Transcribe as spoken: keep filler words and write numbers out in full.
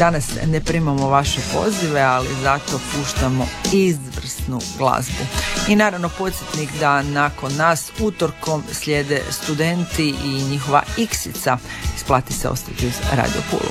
Danas ne primamo vaše pozive, ali zato puštamo izvrsnu glazbu. I naravno podsjetnik da nakon nas utorkom slijede Studenti i njihova iksica. Isplati se ostati uz Radio Pulu.